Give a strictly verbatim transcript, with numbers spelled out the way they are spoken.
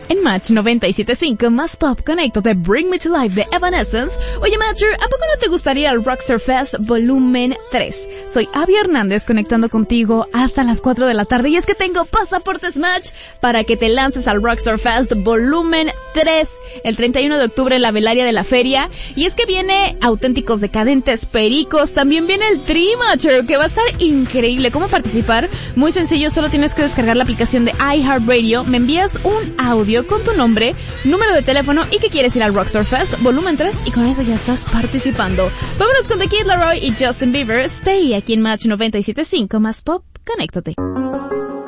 En Match noventa y siete punto cinco más pop, conéctate Bring Me to Life de Evanescence. Oye, Matcher, ¿a poco no te gustaría el Rockstar Fest Volumen tres? Soy Abby Hernández conectando contigo hasta las cuatro de la tarde y es que tengo pasaportes Match para que te lances al Rockstar Fest Volumen tres el treinta y uno de octubre en la velaria de la feria. Y es que viene Auténticos Decadentes, Pericos, también viene el Tri, Matcher, que va a estar increíble. ¿Cómo participar? Muy sencillo, solo tienes que descargar la aplicación de iHeartRadio, me envías un audio con tu nombre, número de teléfono y que quieres ir al Rockstar Fest Volumen tres y con eso ya estás participando. Vámonos con The Kid Laroi y Justin Bieber. Stay aquí en Match noventa y siete punto cinco más pop, conéctate.